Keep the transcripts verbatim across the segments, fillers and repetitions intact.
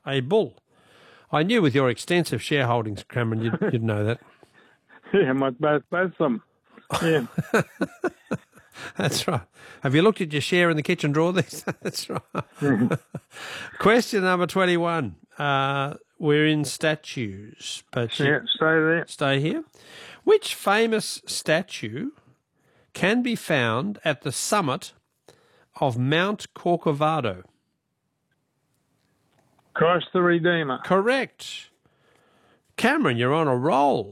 a bull? I knew with your extensive shareholdings, Cameron, you'd, you'd know that. Yeah, my, both, both of them. Yeah. That's right. Have you looked at your share in the kitchen drawer? That's right. Question number twenty-one. Uh, we're in statues. But Yeah, stay there. Stay here. Which famous statue can be found at the summit of Mount Corcovado? Christ the Redeemer. Correct. Cameron, you're on a roll.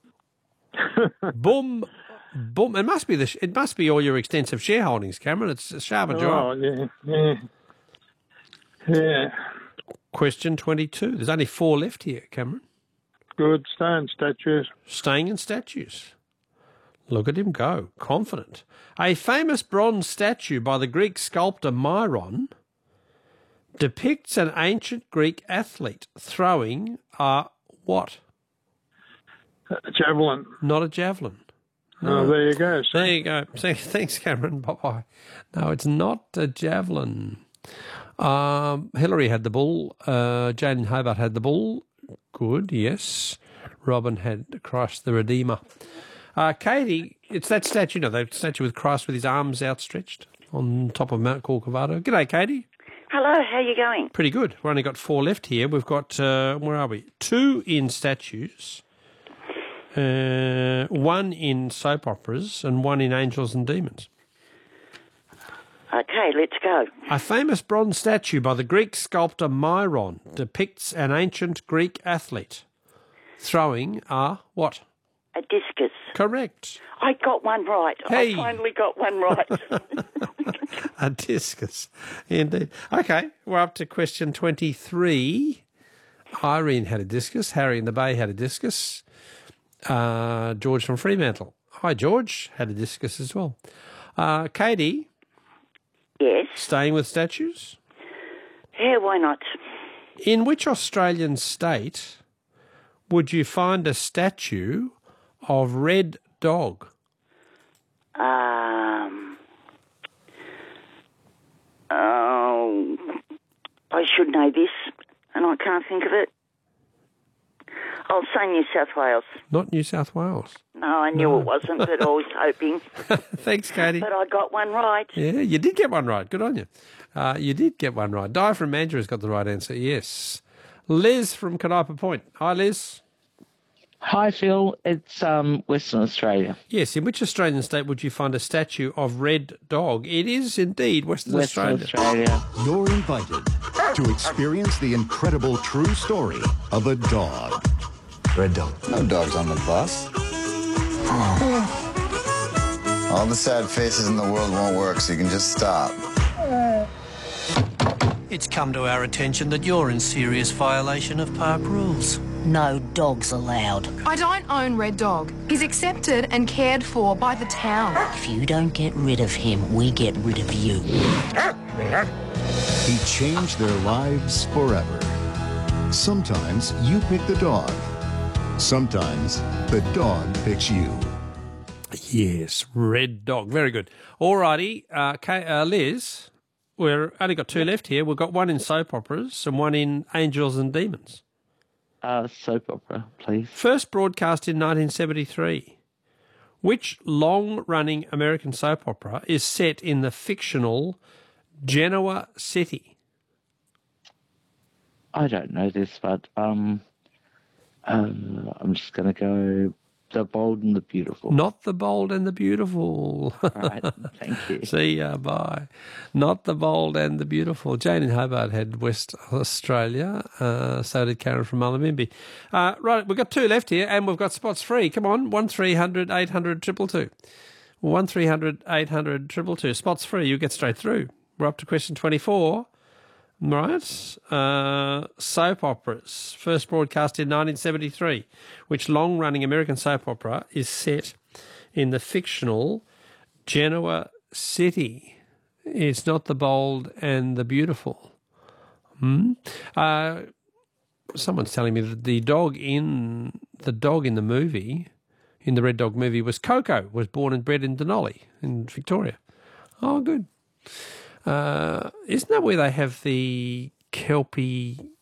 Boom. Boom. It must be the. It must be all your extensive shareholdings, Cameron. It's a sharp Oh, job. yeah, yeah. Yeah. Question twenty-two. There's only four left here, Cameron. Good. Stone statues. Staying in statues. Look at him go. Confident. A famous bronze statue by the Greek sculptor Myron depicts an ancient Greek athlete throwing a what? A javelin. Not a javelin. No. Oh, there you go. There you go. Thanks, Cameron. Bye-bye. No, it's not a javelin. Um, Hillary had the bull. Uh, Jane Hobart had the bull. Good, yes. Robin had Christ the Redeemer. Uh, Katie, it's that statue, no, that statue with Christ with his arms outstretched on top of Mount Corcovado. G'day, Katie. Hello, how are you going? Pretty good. We've only got four left here. We've got, uh, where are we? Two in statues. Uh, one in soap operas and one in Angels and Demons. Okay, let's go. A famous bronze statue by the Greek sculptor Myron depicts an ancient Greek athlete throwing a what? A discus. Correct. I got one right. Hey. I finally got one right. A discus, indeed. Okay, we're up to question twenty-three. Irene had a discus. Harry in the Bay had a discus. Uh, George from Fremantle. Hi, George. Had a discus as well. Uh, Katie. Yes? Staying with statues? Yeah, why not? In which Australian state would you find a statue of Red Dog? Um. Oh, I should know this, and I can't think of it. I'll say New South Wales. Not New South Wales. No, I knew No. it wasn't, but I was hoping. Thanks, Katie. But I got one right. Yeah, you did get one right. Good on you. Uh, you did get one right. Di from Mandurah's got the right answer, yes. Liz from Canopa Point. Hi, Liz. Hi, Phil. It's um, Western Australia. Yes, in which Australian state would you find a statue of Red Dog? It is indeed Western, Western Australia. Australia. You're invited to experience the incredible true story of a dog. Red Dog. No dogs on the bus. Oh. All the sad faces in the world won't work, so you can just stop. It's come to our attention that you're in serious violation of park rules. No dogs allowed. I don't own Red Dog. He's accepted and cared for by the town. If you don't get rid of him, we get rid of you. He changed their lives forever. Sometimes you pick the dog. Sometimes the dog picks you. Yes, Red Dog. Very good. All righty, uh, Kay, uh, Liz, we've only got two left here. We've got one in soap operas and one in Angels and Demons. Uh, soap opera, please. First broadcast in nineteen seventy-three. Which long-running American soap opera is set in the fictional Genoa City? I don't know this, but um, uh, I'm just going to go The Bold and the Beautiful. Not The Bold and the Beautiful. All right, thank you. See ya, bye. Not The Bold and the Beautiful. Jane in Hobart had West Australia. Uh, so did Karen from Mullumbimby. Uh, right, we've got two left here, and we've got spots free. Come on, one three hundred eight hundred two two two. one three hundred eight hundred two two two. Spots free, you get straight through. We're up to question twenty-four. Right. Uh, soap operas. First broadcast in nineteen seventy-three. Which long-running American soap opera is set in the fictional Genoa City? It's not The Bold and the Beautiful. Hmm? Uh, someone's telling me that the dog in the dog in the movie, in the Red Dog movie, was Coco, was born and bred in Denali in Victoria. Oh, good. Uh, isn't that where they have the Kelpie